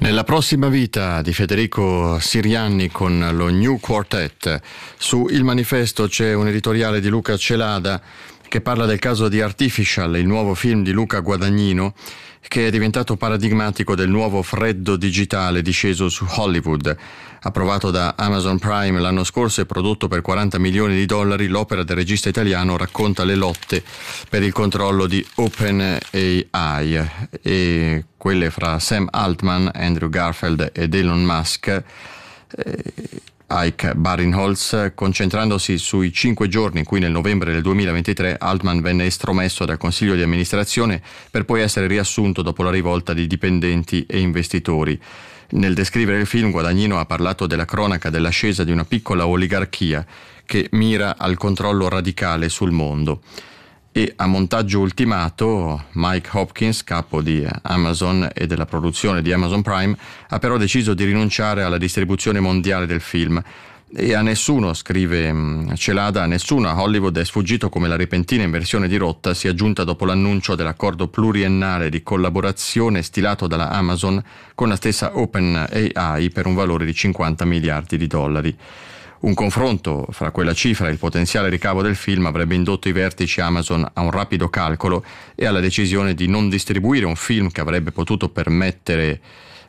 Nella prossima vita di Federico Sirianni con lo New Quartet. Su Il Manifesto c'è un editoriale di Luca Celada che parla del caso di Artificial, il nuovo film di Luca Guadagnino, che è diventato paradigmatico del nuovo freddo digitale disceso su Hollywood. Approvato da Amazon Prime l'anno scorso e prodotto per $40 milioni, l'opera del regista italiano racconta le lotte per il controllo di OpenAI e quelle fra Sam Altman, Andrew Garfield ed Elon Musk, Ike Barinholtz, concentrandosi sui 5 giorni in cui nel novembre del 2023 Altman venne estromesso dal consiglio di amministrazione per poi essere riassunto dopo la rivolta di dipendenti e investitori. Nel descrivere il film, Guadagnino ha parlato della cronaca dell'ascesa di una piccola oligarchia che mira al controllo radicale sul mondo. E a montaggio ultimato, Mike Hopkins, capo di Amazon e della produzione di Amazon Prime, ha però deciso di rinunciare alla distribuzione mondiale del film. E a nessuno, scrive Celada, a nessuno a Hollywood è sfuggito come la repentina inversione di rotta sia giunta dopo l'annuncio dell'accordo pluriennale di collaborazione stilato dalla Amazon con la stessa OpenAI per un valore di $50 miliardi. Un confronto fra quella cifra e il potenziale ricavo del film avrebbe indotto i vertici Amazon a un rapido calcolo e alla decisione di non distribuire un film che avrebbe potuto permettere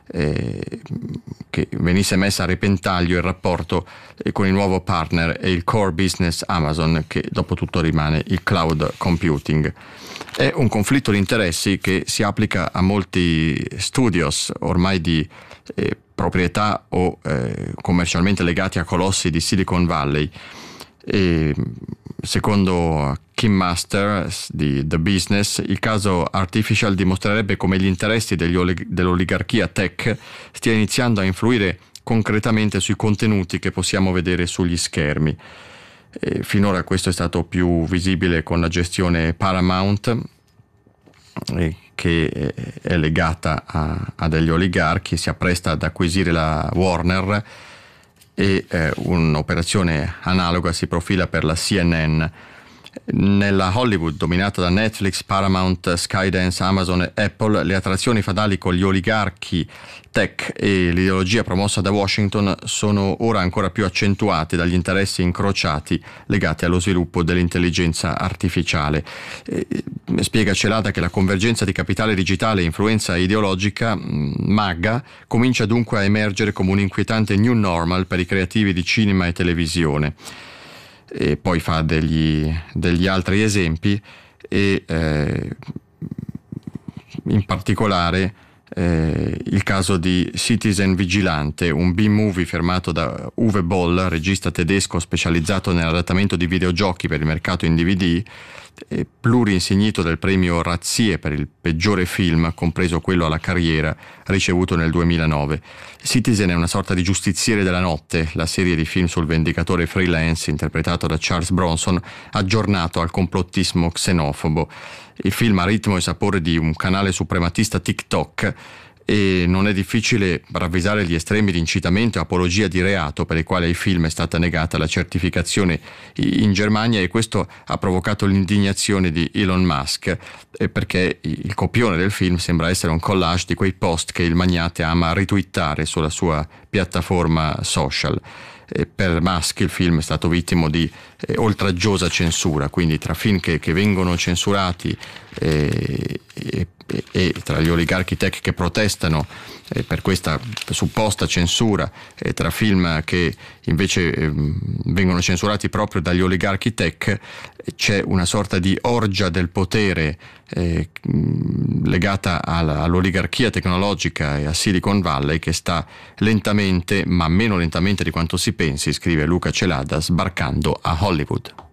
che venisse messa a repentaglio il rapporto con il nuovo partner e il core business Amazon, che dopo tutto rimane il cloud computing. È un conflitto di interessi che si applica a molti studios ormai di proprietà o commercialmente legati a colossi di Silicon Valley. E secondo Kim Master di The Business, il caso Artificial dimostrerebbe come gli interessi dell'oligarchia tech stia iniziando a influire concretamente sui contenuti che possiamo vedere sugli schermi. Finora questo è stato più visibile con la gestione Paramount, che è legata a degli oligarchi, si appresta ad acquisire la Warner e un'operazione analoga si profila per la CNN. Nella Hollywood dominata da Netflix, Paramount, Skydance, Amazon e Apple, le attrazioni fadali con gli oligarchi tech e l'ideologia promossa da Washington sono ora ancora più accentuate dagli interessi incrociati legati allo sviluppo dell'intelligenza artificiale. Spiega Celada che la convergenza di capitale digitale e influenza ideologica MAGA comincia dunque a emergere come un inquietante new normal per i creativi di cinema e televisione. E poi fa degli altri esempi e in particolare il caso di Citizen Vigilante, un B-movie firmato da Uwe Boll, regista tedesco specializzato nell'adattamento di videogiochi per il mercato in DVD, plurinsignito del premio Razzie per il peggiore film, compreso quello alla carriera, ricevuto nel 2009. Citizen è una sorta di giustiziere della notte, la serie di film sul vendicatore freelance interpretato da Charles Bronson, aggiornato al complottismo xenofobo. Il film ha ritmo e sapore di un canale suprematista TikTok e non è difficile ravvisare gli estremi di incitamento e apologia di reato per i quali ai film è stata negata la certificazione in Germania, e questo ha provocato l'indignazione di Elon Musk perché il copione del film sembra essere un collage di quei post che il magnate ama ritwittare sulla sua piattaforma social. Per Musk il film è stato vittima di oltraggiosa censura, quindi tra film che vengono censurati e tra gli oligarchi tech che protestano per questa supposta censura, tra film che invece vengono censurati proprio dagli oligarchi tech, c'è una sorta di orgia del potere legata all'oligarchia tecnologica e a Silicon Valley, che sta lentamente, ma meno lentamente di quanto si pensi, scrive Luca Celada, sbarcando a Hollywood.